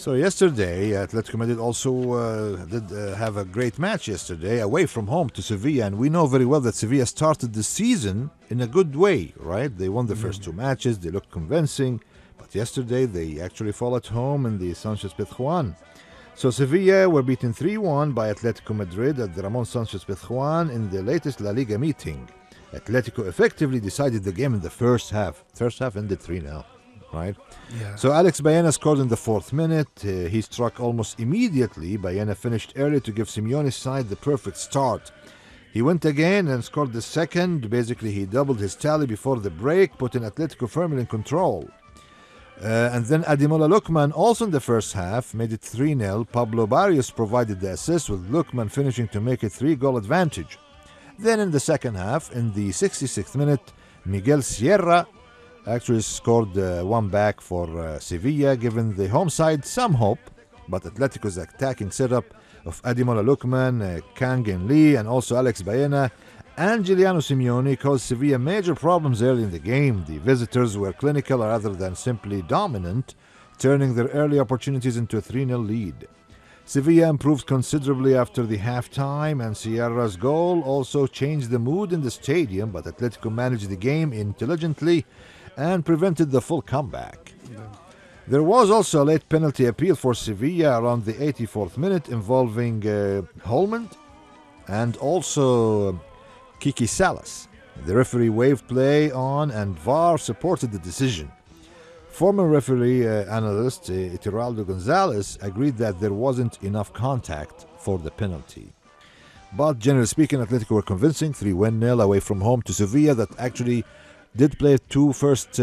So yesterday, Atletico Madrid also did have a great match yesterday, away from home to Sevilla, and we know very well that Sevilla started the season in a good way, right? They won the first two matches, they looked convincing, but yesterday they actually fall at home in the Sanchez Pizjuan. So Sevilla were beaten 3-1 by Atletico Madrid at the Ramon Sanchez Pizjuan in the latest La Liga meeting. Atletico effectively decided the game in the first half. First half ended 3-0. Right? Yeah. So Alex Baena scored in the 4th minute. He struck almost immediately. Baena finished early to give Simeone's side the perfect start. He went again and scored the second. Basically, he doubled his tally before the break, putting Atletico firmly in control. And then Ademola Lookman, also in the first half, made it 3-0. Pablo Barrios provided the assist, with Lookman finishing to make a 3-goal advantage. Then in the second half, in the 66th minute, Miguel Sierra actually scored one back for Sevilla, giving the home side some hope. But Atletico's attacking setup of Ademola Lookman, Kang and Lee, and also Alex Baena and Giuliano Simeone caused Sevilla major problems early in the game. The visitors were clinical rather than simply dominant, turning their early opportunities into a 3-0 lead. Sevilla improved considerably after the halftime, and Sierra's goal also changed the mood in the stadium, but Atletico managed the game intelligently and prevented the full comeback. There was also a late penalty appeal for Sevilla around the 84th minute involving Holmond and also Kiki Salas. The referee waved play on and VAR supported the decision. Former referee analyst Iturraldo Gonzalez agreed that there wasn't enough contact for the penalty. But generally speaking, Atletico were convincing, 3-1-0 away from home to Sevilla, that actually did play two first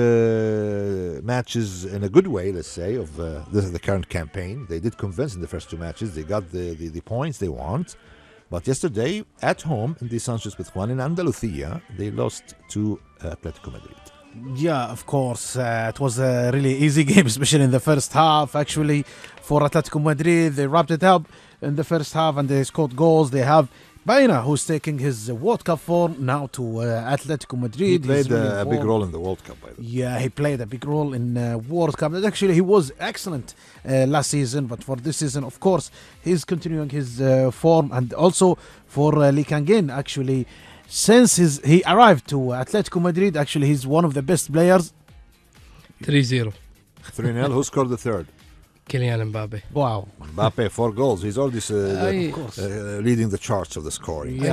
matches in a good way, let's say, of the current campaign. They did convince in the first two matches. They got the points they want. But yesterday, at home in the Sanchez Pizjuan in Andalusia, they lost to Atletico Madrid. Yeah, of course. It was a really easy game, especially in the first half. Actually, for Atletico Madrid, they wrapped it up in the first half and they scored goals. They have Baena, who's taking his World Cup form now to Atletico Madrid. He played a big role in the World Cup, by the way. Yeah, he played a big role in World Cup. And actually, he was excellent last season, but for this season, of course, he's continuing his form. And also for Lee Kang-in, actually, since he arrived to Atletico Madrid, actually, he's one of the best players. 3-0. 3-0. Who scored the third? Kylian Mbappe. Wow. Mbappe, 4 goals. He's already Of course. leading the charts of the scoring. Yeah.